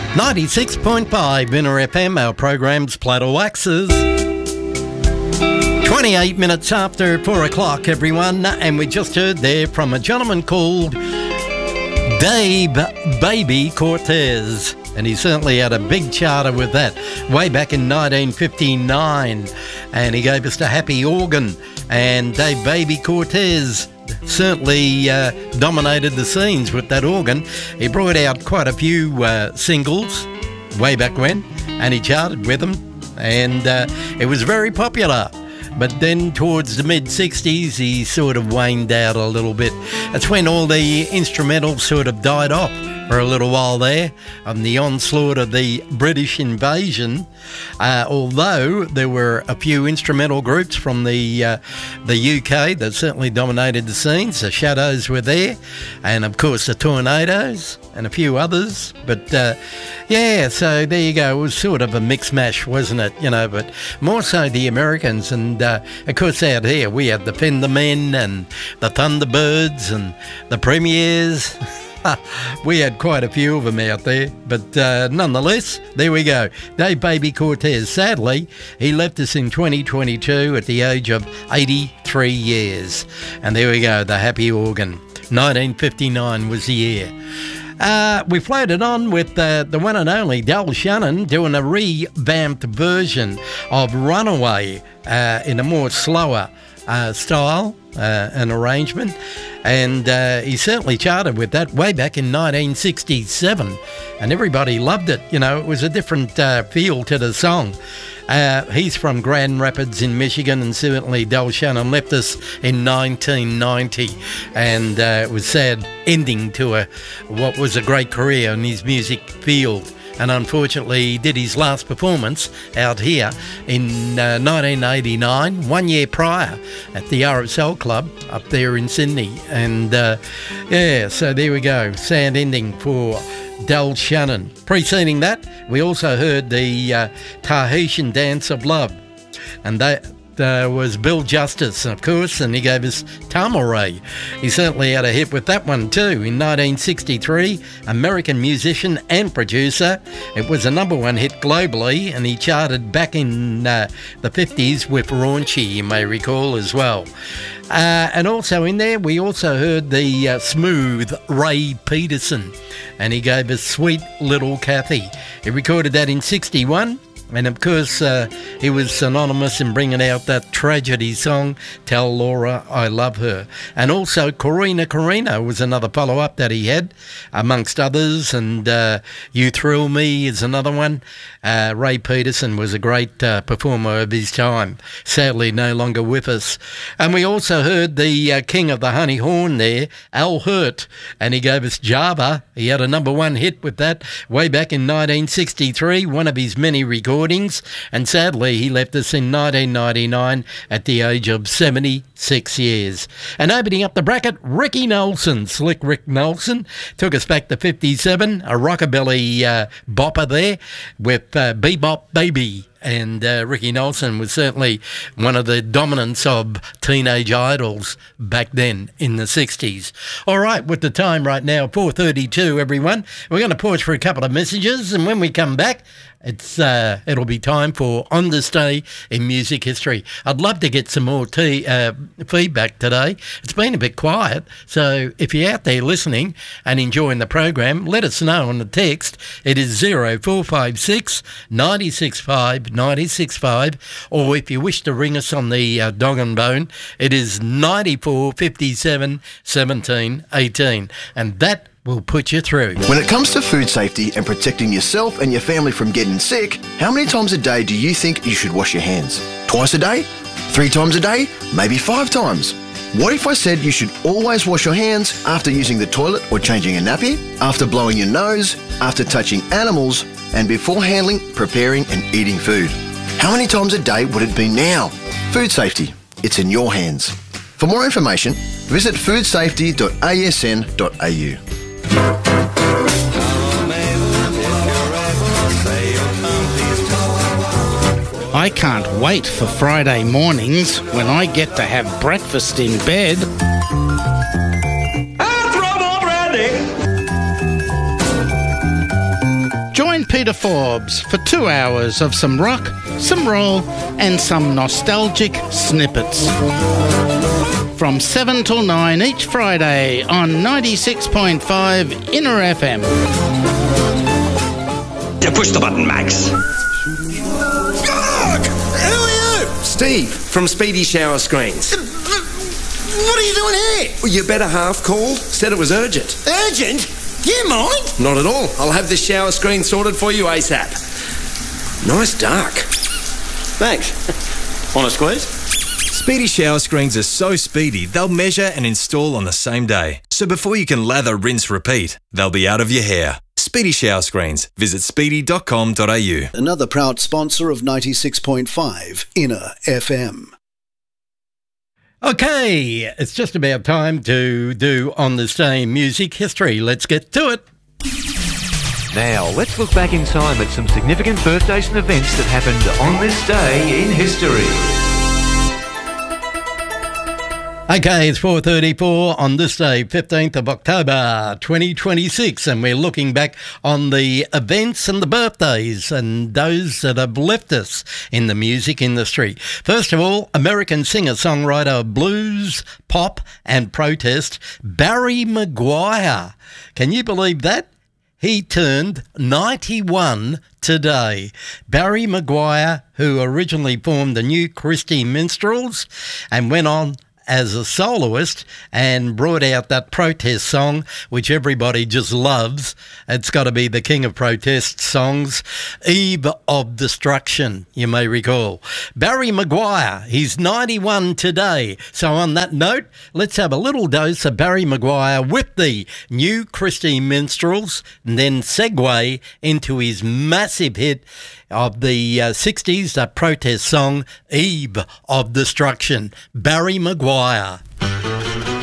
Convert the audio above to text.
96.5 Inner FM, our program's Plato Axes. 28 minutes after 4 o'clock, everyone, and we just heard there from a gentleman called Dave Baby Cortez. And he certainly had a big charter with that way back in 1959. And he gave us the Happy Organ. And Dave Baby Cortez certainly dominated the scenes with that organ. He brought out quite a few singles way back when, and he charted with them. And it was very popular. But then towards the mid-60s, he sort of waned out a little bit. That's when all the instrumentals sort of died off for a little while there on the onslaught of the British invasion. Although there were a few instrumental groups from the UK that certainly dominated the scenes. The Shadows were there, and of course the Tornadoes and a few others. But yeah, so there you go. It was sort of a mix mash, wasn't it? You know, but more so the Americans. And of course out here we had the Fender Men and the Thunderbirds and the Premiers. We had quite a few of them out there, but nonetheless, there we go. Dave Baby Cortez, sadly, he left us in 2022 at the age of 83 years. And there we go, the Happy Organ. 1959 was the year. We floated on with the one and only Del Shannon doing a revamped version of Runaway in a more slower style and arrangement, and he certainly charted with that way back in 1967, and everybody loved it. You know, it was a different feel to the song. He's from Grand Rapids in Michigan, and certainly Del Shannon left us in 1990, and it was sad ending to what was a great career in his music field. And unfortunately, he did his last performance out here in 1989, 1 year prior, at the RSL Club up there in Sydney. And yeah, so there we go, sad ending for Del Shannon. Preceding that, we also heard the Tahitian Dance of Love, and that was Bill Justice, of course, and he gave us Tamaray. He certainly had a hit with that one too. In 1963, American musician and producer. It was a #1 hit globally, and he charted back in the 50s with Raunchy, you may recall as well. And also in there, we also heard the smooth Ray Peterson, and he gave us Sweet Little Kathy. He recorded that in 61. And of course, he was synonymous in bringing out that tragedy song, Tell Laura I Love Her. And also, Corina was another follow-up that he had, amongst others. And You Thrill Me is another one. Ray Peterson was a great performer of his time, sadly no longer with us. And we also heard the king of the honey horn there, Al Hirt, and he gave us Java. He had a #1 hit with that way back in 1963, one of his many recordings. And sadly, he left us in 1999 at the age of 76 years. And opening up the bracket, Ricky Nelson, Slick Rick Nelson, took us back to 57, a rockabilly bopper there with Bebop Baby. And Ricky Nelson was certainly one of the dominants of teenage idols back then in the 60s. All right, with the time right now, 4:32, everyone. We're going to pause for a couple of messages, and when we come back, it'll be time for On This Day in Music History. I'd love to get some more feedback today. It's been a bit quiet, so if you're out there listening and enjoying the program, let us know on the text. It is 0456 965 965, or if you wish to ring us on the dog and bone, it is 94 57 17 18, and that will put you through. When it comes to food safety and protecting yourself and your family from getting sick, how many times a day do you think you should wash your hands? Twice a day? 3 times a day? Maybe 5 times? What if I said you should always wash your hands after using the toilet or changing a nappy, after blowing your nose, after touching animals, and before handling, preparing and eating food? How many times a day would it be now? Food safety. It's in your hands. For more information, visit foodsafety.asn.au. I can't wait for Friday mornings when I get to have breakfast in bed. Join Peter Forbes for 2 hours of some rock, some roll and some nostalgic snippets. From 7 till 9 each Friday on 96.5 Inner FM. You push the button, Max. Fuck! Who are you? Steve, from Speedy Shower Screens. What are you doing here? Well, your better half called, said it was urgent. Urgent? Do you mind? Not at all. I'll have this shower screen sorted for you ASAP. Nice dark. Thanks. Want a squeeze? Speedy shower screens are so speedy, they'll measure and install on the same day. So before you can lather, rinse, repeat, they'll be out of your hair. Speedy shower screens. Visit speedy.com.au. Another proud sponsor of 96.5 Inner FM. Okay, it's just about time to do On This Day in Music History. Let's get to it. Now, let's look back in time at some significant birthdays and events that happened on this day in history. Okay, it's 4:34 on this day, 15th of October 2026, and we're looking back on the events and the birthdays and those that have left us in the music industry. First of all, American singer-songwriter of blues, pop and protest, Barry McGuire. Can you believe that? He turned 91 today. Barry McGuire, who originally formed the New Christy Minstrels and went on as a soloist and brought out that protest song, which everybody just loves. It's got to be the king of protest songs, Eve of Destruction, you may recall. Barry McGuire, he's 91 today. So on that note, let's have a little dose of Barry McGuire with the New Christy Minstrels, and then segue into his massive hit of the 60s, that protest song, Eve of Destruction. Barry McGuire.